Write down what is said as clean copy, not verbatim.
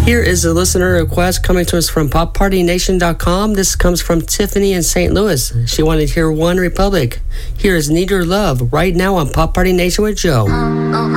Here is a listener request coming to us from PopPartyNation.com. This comes from Tiffany in St. Louis. She wanted to hear One Republic. Here is Need Your Love right now on Pop Party Nation with Joe.